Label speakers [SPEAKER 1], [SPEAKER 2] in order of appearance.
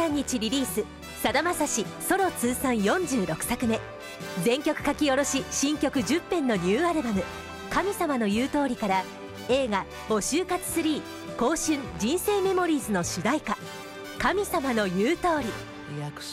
[SPEAKER 1] 13日リリース、さだまさしソロ通算46作目、全曲書き下ろし新曲10編のニューアルバム「神様の言う通り」から映画「お就活3香春人生メモリーズ」の主題歌「神様の言う通り」。
[SPEAKER 2] 約